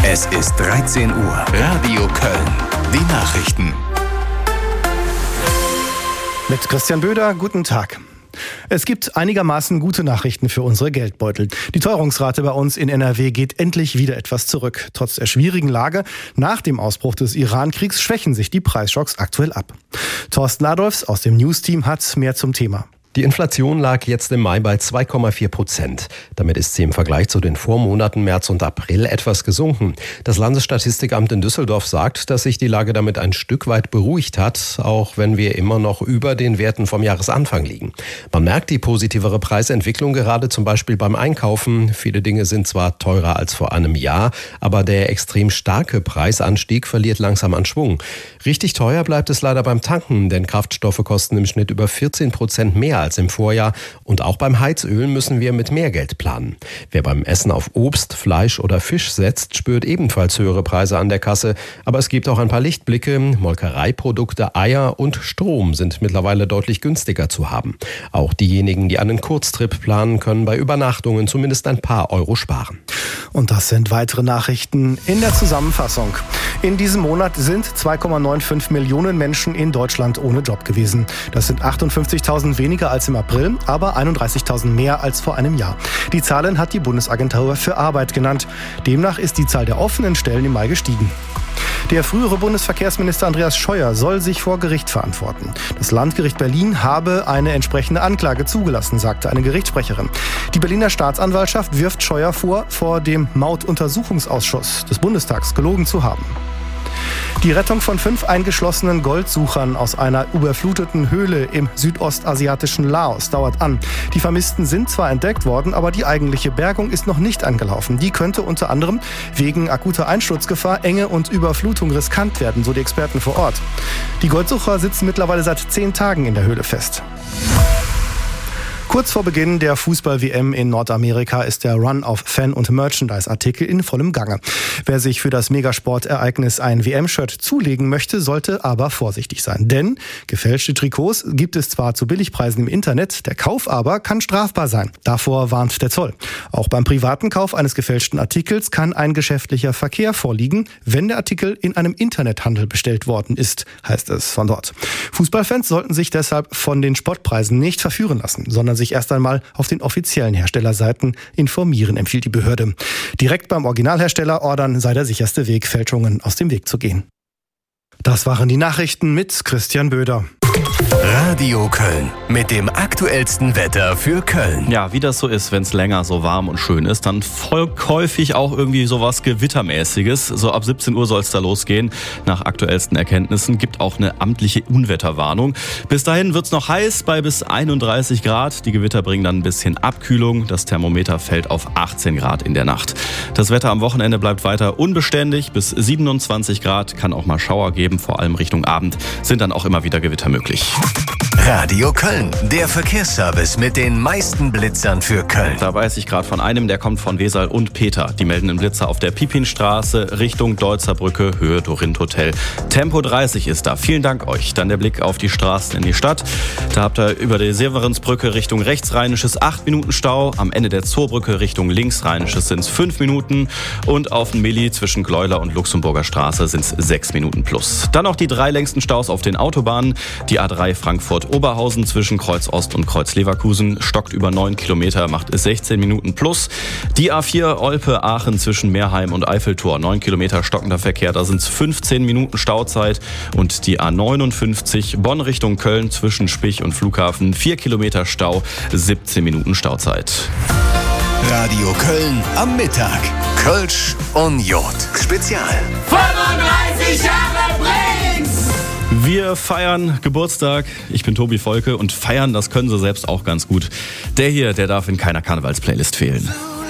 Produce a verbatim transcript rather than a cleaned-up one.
Es ist dreizehn Uhr. Radio Köln. Die Nachrichten. Mit Christian Böder, guten Tag. Es gibt einigermaßen gute Nachrichten für unsere Geldbeutel. Die Teuerungsrate bei uns in N R W geht endlich wieder etwas zurück. Trotz der schwierigen Lage nach dem Ausbruch des Iran-Kriegs schwächen sich die Preisschocks aktuell ab. Thorsten Adolfs aus dem News-Team hat mehr zum Thema. Die Inflation lag jetzt im Mai bei zwei Komma vier Prozent. Damit ist sie im Vergleich zu den Vormonaten März und April etwas gesunken. Das Landesstatistikamt in Düsseldorf sagt, dass sich die Lage damit ein Stück weit beruhigt hat, auch wenn wir immer noch über den Werten vom Jahresanfang liegen. Man merkt die positivere Preisentwicklung gerade zum Beispiel beim Einkaufen. Viele Dinge sind zwar teurer als vor einem Jahr, aber der extrem starke Preisanstieg verliert langsam an Schwung. Richtig teuer bleibt es leider beim Tanken, denn Kraftstoffe kosten im Schnitt über vierzehn Prozent mehr als im Vorjahr. Und auch beim Heizöl müssen wir mit mehr Geld planen. Wer beim Essen auf Obst, Fleisch oder Fisch setzt, spürt ebenfalls höhere Preise an der Kasse. Aber es gibt auch ein paar Lichtblicke. Molkereiprodukte, Eier und Strom sind mittlerweile deutlich günstiger zu haben. Auch diejenigen, die einen Kurztrip planen, können bei Übernachtungen zumindest ein paar Euro sparen. Und das sind weitere Nachrichten in der Zusammenfassung. In diesem Monat sind zwei Komma fünfundneunzig Millionen Menschen in Deutschland ohne Job gewesen. Das sind achtundfünfzigtausend weniger als im April, aber einunddreißigtausend mehr als vor einem Jahr. Die Zahlen hat die Bundesagentur für Arbeit genannt. Demnach ist die Zahl der offenen Stellen im Mai gestiegen. Der frühere Bundesverkehrsminister Andreas Scheuer soll sich vor Gericht verantworten. Das Landgericht Berlin habe eine entsprechende Anklage zugelassen, sagte eine Gerichtssprecherin. Die Berliner Staatsanwaltschaft wirft Scheuer vor, vor dem Mautuntersuchungsausschuss des Bundestags gelogen zu haben. Die Rettung von fünf eingeschlossenen Goldsuchern aus einer überfluteten Höhle im südostasiatischen Laos dauert an. Die Vermissten sind zwar entdeckt worden, aber die eigentliche Bergung ist noch nicht angelaufen. Die könnte unter anderem wegen akuter Einsturzgefahr, Enge und Überflutung riskant werden, so die Experten vor Ort. Die Goldsucher sitzen mittlerweile seit zehn Tagen in der Höhle fest. Kurz vor Beginn der Fußball-W M in Nordamerika ist der Run auf Fan- und Merchandise-Artikel in vollem Gange. Wer sich für das Megasportereignis ein W M-Shirt zulegen möchte, sollte aber vorsichtig sein. Denn gefälschte Trikots gibt es zwar zu Billigpreisen im Internet, der Kauf aber kann strafbar sein. Davor warnt der Zoll. Auch beim privaten Kauf eines gefälschten Artikels kann ein geschäftlicher Verkehr vorliegen, wenn der Artikel in einem Internethandel bestellt worden ist, heißt es von dort. Fußballfans sollten sich deshalb von den Spottpreisen nicht verführen lassen, sondern sich erst einmal auf den offiziellen Herstellerseiten informieren, empfiehlt die Behörde. Direkt beim Originalhersteller ordern sei der sicherste Weg, Fälschungen aus dem Weg zu gehen. Das waren die Nachrichten mit Christian Böder. Radio Köln mit dem aktuellsten Wetter für Köln. Ja, wie das so ist, wenn es länger so warm und schön ist, dann folgt häufig auch irgendwie sowas Gewittermäßiges. So ab siebzehn Uhr soll es da losgehen. Nach aktuellsten Erkenntnissen gibt auch eine amtliche Unwetterwarnung. Bis dahin wird es noch heiß bei bis einunddreißig Grad. Die Gewitter bringen dann ein bisschen Abkühlung. Das Thermometer fällt auf achtzehn Grad in der Nacht. Das Wetter am Wochenende bleibt weiter unbeständig. Bis siebenundzwanzig Grad, kann auch mal Schauer geben. Vor allem Richtung Abend sind dann auch immer wieder Gewitter möglich. Radio Köln, der Verkehrsservice mit den meisten Blitzern für Köln. Da weiß ich gerade von einem, der kommt von Wesel und Peter. Die melden einen Blitzer auf der Pipinstraße Richtung Deutzer Brücke, Höhe Dorint Hotel. Tempo dreißig ist da. Vielen Dank euch. Dann der Blick auf die Straßen in die Stadt. Da habt ihr über die Severinsbrücke Richtung Rechtsrheinisches acht Minuten Stau. Am Ende der Zoobrücke Richtung Linksrheinisches sind es fünf Minuten. Und auf dem Milli zwischen Gleuler und Luxemburger Straße sind es sechs Minuten plus. Dann noch die drei längsten Staus auf den Autobahnen. Die A drei Frankfurt-Oberhausen zwischen Kreuz Ost und Kreuz Leverkusen stockt über neun Kilometer, macht es sechzehn Minuten plus. Die A vier Olpe-Aachen zwischen Meerheim und Eiffeltor, neun Kilometer stockender Verkehr, da sind es fünfzehn Minuten Stauzeit. Und die A neunundfünfzig Bonn Richtung Köln zwischen Spich und Flughafen, vier Kilometer Stau, siebzehn Minuten Stauzeit. Radio Köln am Mittag. Kölsch und Jod. Spezial. fünfunddreißig Jahre Brings! Wir feiern Geburtstag. Ich bin Tobi Volke und feiern, das können Sie selbst auch ganz gut. Der hier, der darf in keiner Karnevals-Playlist fehlen.